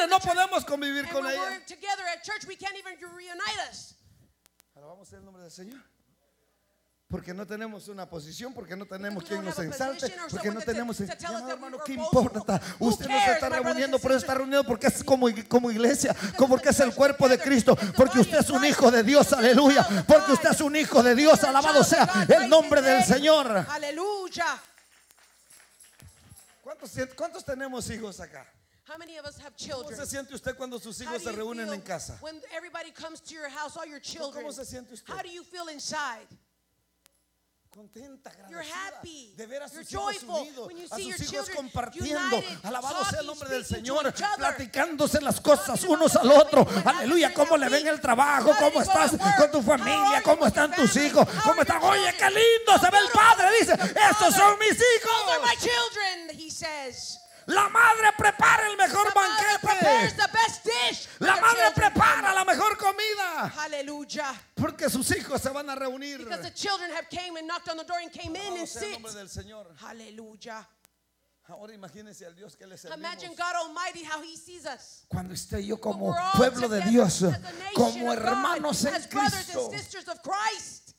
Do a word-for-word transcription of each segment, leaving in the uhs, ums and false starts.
une, no podemos convivir And con when ella. we're together at church, we can't even reunite us. Alabamos el nombre del Señor. Porque no tenemos una posición, porque no tenemos we quien don't nos have a ensalte, position or porque no someone to- tenemos. to tell us Mi amado that hermano, we ¿qué are importa? Who Usted no se cares, está my brothers reuniendo, and pero está sisters? reunido porque es como, como iglesia, como porque es el cuerpo de Cristo, porque usted es un hijo de Dios, aleluya, porque usted es un hijo de Dios, alabado sea el nombre del Señor. Aleluya. ¿Cuántos, cuántos tenemos hijos acá? How many of us have ¿Cómo children? se siente usted cuando sus How hijos do se you reúnen feel en casa? when everybody comes to your house, all your children? ¿Cómo se siente usted? How do you feel inside? Contenta, You're agradecida happy. de ver a You're sus hijos joyful unidos, when you a see your sus hijos children compartiendo, united, alabado sea el talking, nombre del speaking to Señor, each other, platicándose las cosas talking unos about al what's otro, happening, what aleluya, happened cómo in le their ven el week. trabajo, How do cómo you go estás to work? con tu How familia, are cómo you están with tus your hijos, family? How cómo are están, your oye, children? qué lindo se ve el padre, dice, estos son mis Those are my hijos. children, he says. La madre prepara el mejor The mother prepares banquete, the best dish. for la their madre children. prepara la mejor comida, Hallelujah. porque sus hijos se van a reunir. Because the children have came and knocked on the door and came in Alabado and sea el sit. nombre del Señor. Hallelujah. Ahora imagínense al Dios que le servimos. Imagine God Almighty how he sees us. Cuando esté yo When como we're all pueblo de together Dios, as a nation como of God, hermanos en as brothers Cristo. and sisters of Christ.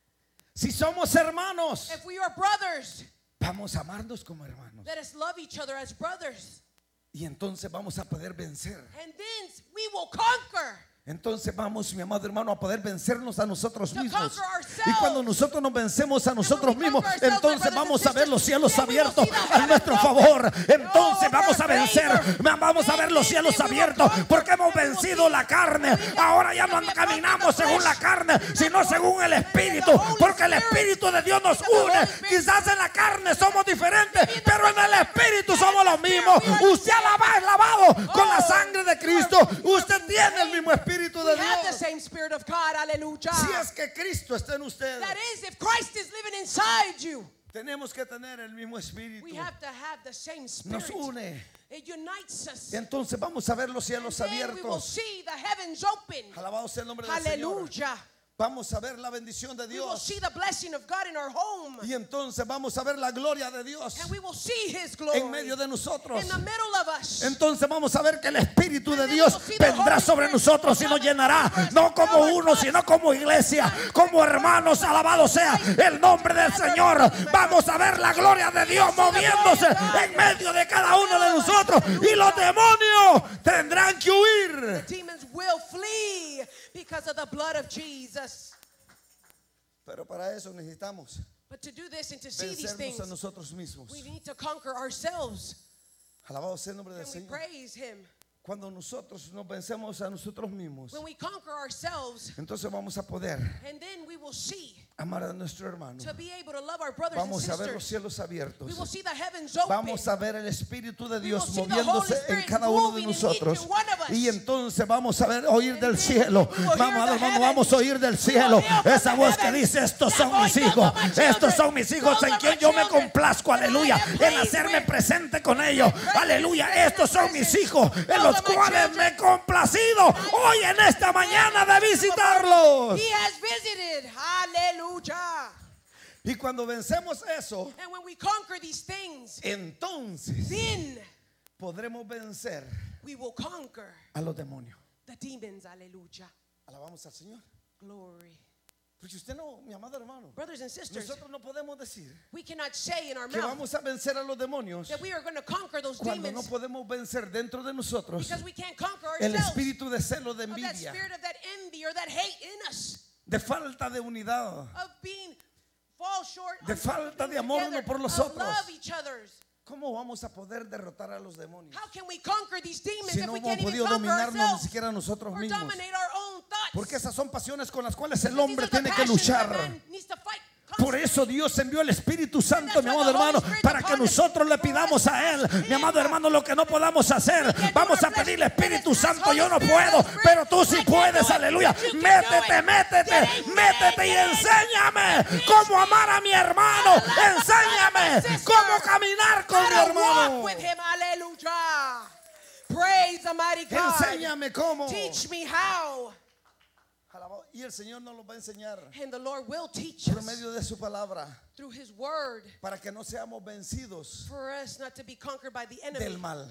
Si somos hermanos, If we are brothers, vamos a amarnos como hermanos. let us love each other as brothers. Y entonces vamos a poder vencer. And then we will conquer. Entonces vamos, mi amado hermano, a poder vencernos a nosotros To mismos. conquer ourselves. Y cuando nosotros nos vencemos a nosotros when we mismos, conquer ourselves, my entonces brothers vamos and a ver los sisters, cielos then we will abiertos see the a heavens nuestro open. favor. Entonces Oh, vamos a we're vencer, favor. vamos a ver los Then- cielos then we will abiertos, conquer. porque hemos Then we will vencido see. la carne. We have Ahora ya no conquered the caminamos flesh, según la carne, sino según el Espíritu, porque el Espíritu de Dios nos une. Quizás en la carne somos diferentes, pero en el Espíritu somos los mismos. Usted alaba- es lavado con la sangre de Cristo. Usted tiene el mismo Espíritu de We have the Dios. same Spirit of God. Hallelujah. Si es que Cristo está en usted, That is, if Christ is living inside you, tenemos que tener el mismo Espíritu. we have to have the same Nos Spirit. une. It unites us. Entonces vamos a ver los And cielos then we will abiertos. see the heavens open. Alabado sea el nombre del Señor. Hallelujah. Vamos a ver la bendición de We will Dios. see the blessing of God in our home. Y entonces vamos a ver la gloria de Dios And we will see His glory en medio de nosotros. in the middle of us. Entonces vamos a ver que el Espíritu de And then Dios we'll see the vendrá Holy sobre Spirit nosotros y nos coming llenará, over us, no como over uno, us. sino como iglesia, como hermanos. Alabado sea el nombre del Señor. Vamos a ver la gloria de Dios moviéndose en medio de cada uno de nosotros, y los demonios tendrán que huir. The demons will flee because of the blood of Jesus. Pero para eso necesitamos But to do this and to see these vencernos things, a nosotros mismos. we need to conquer ourselves. Alabado sea el nombre del And we Señor. praise Him. Cuando nosotros nos vencemos a nosotros mismos, When we conquer ourselves, entonces vamos a poder and then we will see amar a nuestro hermano. to be able to love our brothers Vamos and a ver los sisters. cielos abiertos. We will see the heavens open. Vamos a ver el Espíritu de We will Dios see the moviéndose Holy en Spirit cada uno de moving in each nosotros. and one of us. Y entonces vamos a ver, oír del then cielo. we will Vamos, hear the hermano, heavens. vamos a oír del cielo. We will hear from Esa the voz que heavens. dice: estos That son mis voice, those hijos. are my children. Estos son mis hijos Those en are quien my yo me children. complazco. And I Aleluya. am En pleased hacerme with. presente con ellos. present Aleluya. with Estos their son mis presence. hijos en Those los are my cuales children. me he complacido hoy en esta mañana de visitarlos. He has visited. Hallelujah. Y cuando vencemos eso, And when we conquer these things, entonces then podremos vencer we will conquer a los demonios. the demons. Hallelujah. Alabamos al Señor. Glory. Porque usted no, mi amado hermano, Brothers and sisters, nosotros no podemos decir we cannot say in our que mouth vamos a vencer a los demonios that we are going to conquer those cuando no demons podemos vencer dentro de nosotros because we can't conquer el ourselves espíritu de celo, de of that envidia, spirit of that envy or that hate in us, de falta de unidad. of being fall short De of falta de being amor together, uno por los of otros. love each other's. ¿Cómo vamos a poder derrotar a los demonios How can we conquer these demons si if no we hemos can't even podido conquer dominarnos ni ourselves siquiera nosotros or mismos? dominate our own thoughts? Porque esas son pasiones con las cuales el These hombre are the tiene que passions that luchar. man needs to fight Por constantly. eso Dios envió el Espíritu Santo, that's mi why amado the Holy hermano, Spirit para que upon us, nosotros le for pidamos us to a Él, ask mi Him. amado hermano, lo que no podamos hacer. We can't Vamos do a our pedirle: flesh. Espíritu Let's ask Santo, yo Holy no Spirit, puedo, Holy Spirit, pero tú sí I can't puedes, do it, aleluya. but you can do Métete, it. métete, Get in, get métete in, y get in. enséñame cómo amar a mi hermano. Enséñame cómo caminar con How mi to hermano. walk with him. Hallelujah. Praise the mighty God. Enséñame cómo. Teach me how. Alabado. Y el Señor nos lo va a enseñar And the Lord will teach por us medio de su palabra, through His word para que no seamos vencidos for us not to be conquered by the del enemy mal.